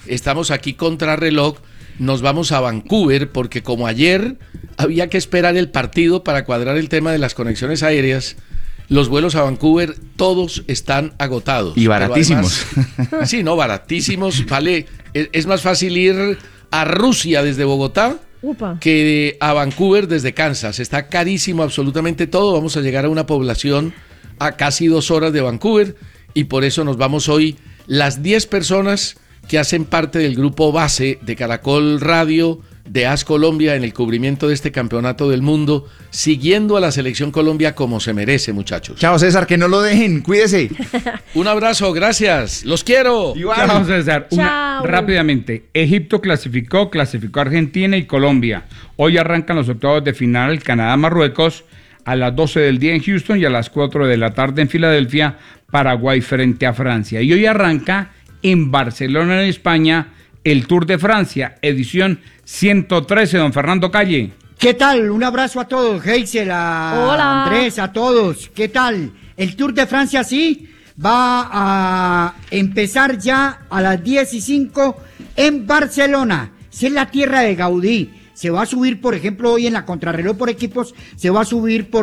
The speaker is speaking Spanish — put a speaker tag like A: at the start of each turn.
A: estamos aquí contrarreloj, nos vamos a Vancouver, porque como ayer había que esperar el partido para cuadrar el tema de las conexiones aéreas, los vuelos a Vancouver todos están agotados.
B: Y baratísimos.
A: Además, sí, no, baratísimos, vale. Es más fácil ir a Rusia desde Bogotá que a Vancouver desde Kansas. Está carísimo absolutamente todo. Vamos a llegar a una población a casi 2 horas de Vancouver y por eso nos vamos hoy las 10 personas que hacen parte del grupo base de Caracol Radio, de AS Colombia, en el cubrimiento de este campeonato del mundo, siguiendo a la selección Colombia como se merece, muchachos.
B: Chao, César, que no lo dejen, cuídese.
A: Un abrazo, gracias, los quiero.
C: Igual. Chao, César. Rápidamente, Egipto clasificó Argentina y Colombia. Hoy arrancan los octavos de final, Canadá-Marruecos, a las 12 del día en Houston y a las 4 de la tarde en Filadelfia, Paraguay frente a Francia. Y hoy arranca en Barcelona, en España, el Tour de Francia, edición 113, don Fernando Calle.
D: ¿Qué tal? Un abrazo a todos, Heysel, a Andrés, a todos. ¿Qué tal? El Tour de Francia, sí, va a empezar ya a las 10:05 en Barcelona. Si es la tierra de Gaudí. Se va a subir, por ejemplo, hoy en la contrarreloj por equipos, se va a subir por